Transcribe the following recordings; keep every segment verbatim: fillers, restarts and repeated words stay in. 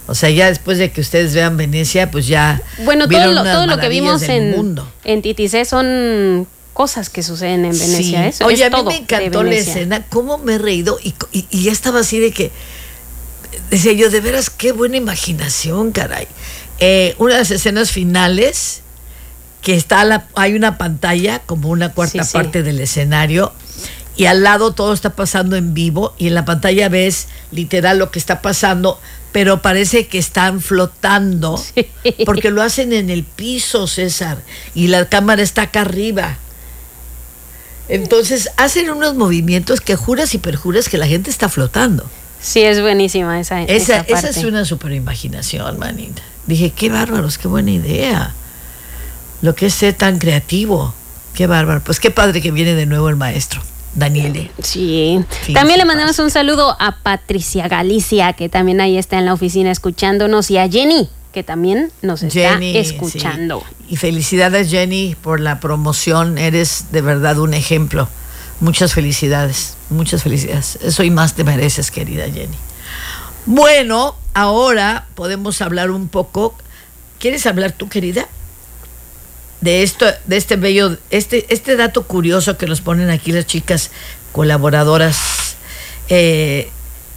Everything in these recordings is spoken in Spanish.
O sea, ya después de que ustedes vean Venecia, pues ya bueno, todo lo, todo lo que vimos en, mundo. en Titisé son cosas que suceden en Venecia. Sí. Eso Oye, es a mí todo me encantó la escena, cómo me he reído y, y, y ya estaba así de que, decía yo, de veras, qué buena imaginación, caray. Eh, una de las escenas finales, que está la, hay una pantalla, como una cuarta sí, parte sí. del escenario, y al lado todo está pasando en vivo, y en la pantalla ves literal lo que está pasando, pero parece que están flotando, sí. porque lo hacen en el piso, César, y la cámara está acá arriba. Entonces hacen unos movimientos que juras y perjuras que la gente está flotando. Sí, es buenísima esa, esa, esa parte. Esa es una super imaginación, manita. Dije, qué bárbaros, qué buena idea. Lo que es ser tan creativo, qué bárbaro. Pues qué padre que viene de nuevo el maestro Daniele. Sí. sí también le mandamos pasa. un saludo a Patricia Galicia, que también ahí está en la oficina escuchándonos, y a Jenny, que también nos está Jenny, escuchando. Sí. Y felicidades, Jenny, por la promoción. Eres de verdad un ejemplo. Muchas felicidades, muchas felicidades. Eso y más te mereces, querida Jenny. Bueno, ahora podemos hablar un poco. ¿Quieres hablar tú, querida? De esto, de este bello, este, este dato curioso que nos ponen aquí las chicas colaboradoras. Eh,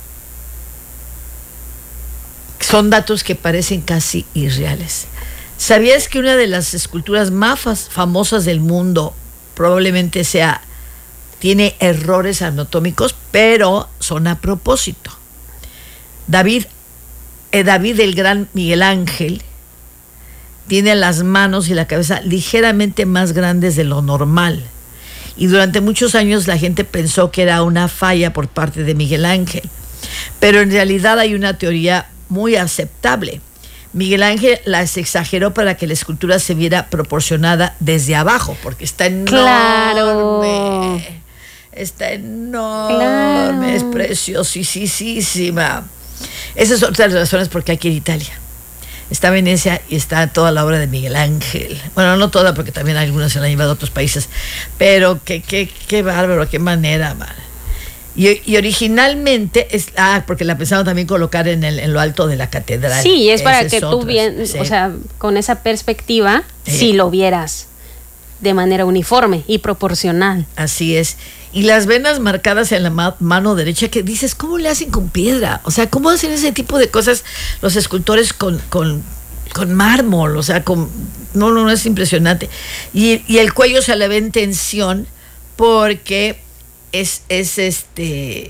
son datos que parecen casi irreales. ¿Sabías que una de las esculturas más famosas del mundo probablemente sea, tiene errores anatómicos, pero son a propósito? David, eh, David el gran Miguel Ángel tiene las manos y la cabeza ligeramente más grandes de lo normal. Y durante muchos años la gente pensó que era una falla por parte de Miguel Ángel. Pero en realidad hay una teoría muy aceptable. Miguel Ángel las exageró para que la escultura se viera proporcionada desde abajo, porque está enorme. Claro. Está enorme, claro. Es preciosísima. Esa es otra de las razones por qué hay que ir a Italia. Está Venecia y está toda la obra de Miguel Ángel. Bueno, no toda, porque también algunas se la han llevado a otros países. Pero qué, qué, qué bárbaro, qué manera, man. Y, y originalmente, es, ah, porque la pensaron también colocar en, el, en lo alto de la catedral. Sí, es para que es tú otra, bien, sí. o sea, con esa perspectiva, sí. si lo vieras de manera uniforme y proporcional. Así es. Y las venas marcadas en la ma- mano derecha, que dices, ¿cómo le hacen con piedra? O sea, ¿cómo hacen ese tipo de cosas los escultores con, con, con mármol? O sea, con no, no, no, es impresionante. Y, y el cuello se le ve en tensión porque es, es este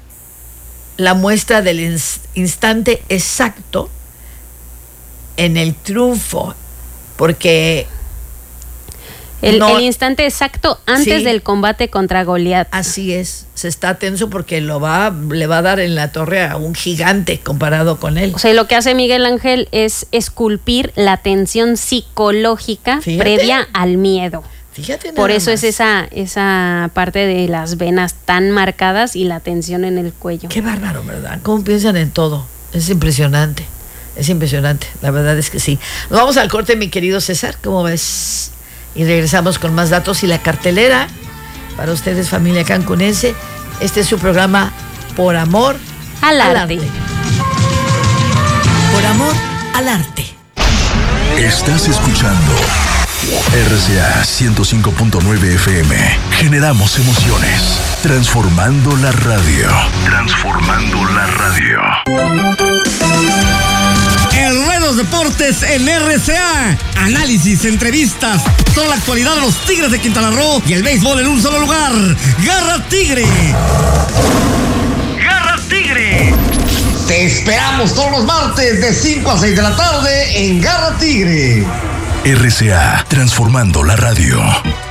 la muestra del ins- instante exacto en el triunfo, porque El, no, el instante exacto antes sí, del combate contra Goliat. Así es, se está tenso porque lo va, le va a dar en la torre a un gigante comparado con él. O sea, lo que hace Miguel Ángel es esculpir la tensión psicológica Fíjate. previa al miedo. Fíjate. Por eso más. es esa, esa parte de las venas tan marcadas y la tensión en el cuello. Qué bárbaro, ¿verdad? ¿Cómo piensan en todo? Es impresionante, es impresionante, la verdad es que sí. Nos vamos al corte, mi querido César, ¿cómo ves? Y regresamos con más datos y la cartelera para ustedes, familia cancunense. Este es su programa Por Amor al, al arte. arte. Por Amor al Arte. Estás escuchando R C A ciento cinco punto nueve F M. Generamos emociones. Transformando la radio. Transformando la radio. El Rey de los Deportes en R C A. Análisis, entrevistas, toda la actualidad de los Tigres de Quintana Roo y el béisbol en un solo lugar. ¡Garra Tigre! ¡Garra Tigre! Te esperamos todos los martes de cinco a seis de la tarde en Garra Tigre. R C A, transformando la radio.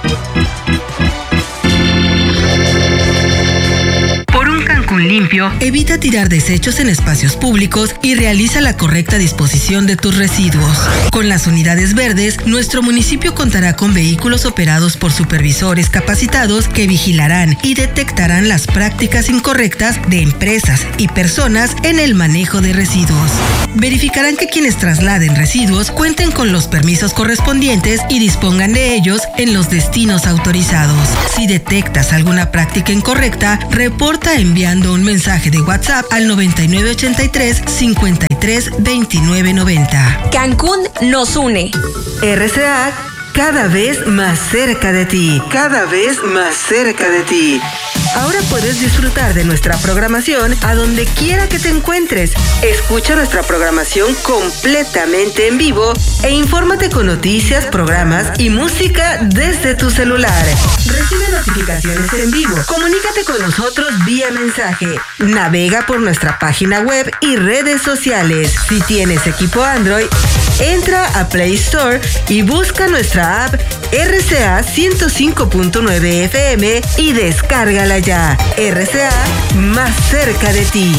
Limpio. Evita tirar desechos en espacios públicos y realiza la correcta disposición de tus residuos. Con las unidades verdes, nuestro municipio contará con vehículos operados por supervisores capacitados que vigilarán y detectarán las prácticas incorrectas de empresas y personas en el manejo de residuos. Verificarán que quienes trasladen residuos cuenten con los permisos correspondientes y dispongan de ellos en los destinos autorizados. Si detectas alguna práctica incorrecta, reporta enviando un mensaje de WhatsApp al noventa y nueve ochenta y tres cincuenta y veintitrés, veintinueve, noventa. Cancún nos une. R C A, cada vez más cerca de ti, cada vez más cerca de ti. Ahora puedes disfrutar de nuestra programación a donde quiera que te encuentres. Escucha nuestra programación completamente en vivo e infórmate con noticias, programas y música desde tu celular. Recibe notificaciones en vivo. Comunícate con nosotros vía mensaje. Navega por nuestra página web y redes sociales. Si tienes equipo Android, entra a Play Store y busca nuestra app R C A ciento cinco punto nueve F M y descárgala ya. R C A, más cerca de ti.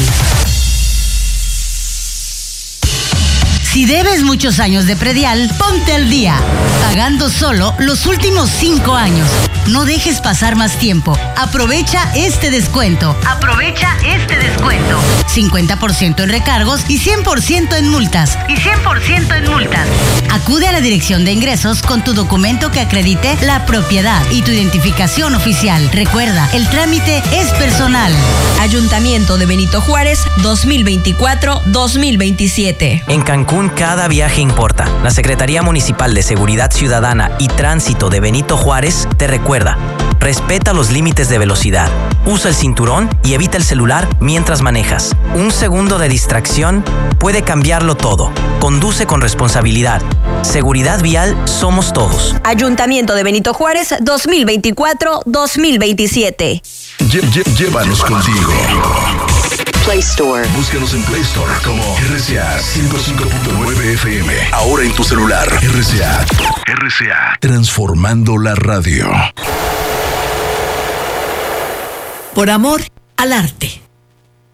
Si debes muchos años de predial, ponte al día, pagando solo los últimos cinco años. No dejes pasar más tiempo. Aprovecha este descuento. Aprovecha este descuento. cincuenta por ciento en recargos y cien por ciento en multas. Y cien por ciento en multas. Acude a la Dirección de Ingresos con tu documento que acredite la propiedad y tu identificación oficial. Recuerda, el trámite es personal. Ayuntamiento de Benito Juárez, dos mil veinticuatro a dos mil veintisiete. En Cancún cada viaje importa. La Secretaría Municipal de Seguridad Ciudadana y Tránsito de Benito Juárez te recuerda: respeta los límites de velocidad, usa el cinturón y evita el celular mientras manejas. Un segundo de distracción puede cambiarlo todo. Conduce con responsabilidad. Seguridad vial somos todos. Ayuntamiento de Benito Juárez, dos mil veinticuatro a dos mil veintisiete. Lle- lle- llévanos contigo. Play Store. Búscanos en Play Store como R C A ciento cinco punto nueve F M. Ahora en tu celular. R C A. R C A. Transformando la radio. Por amor al arte.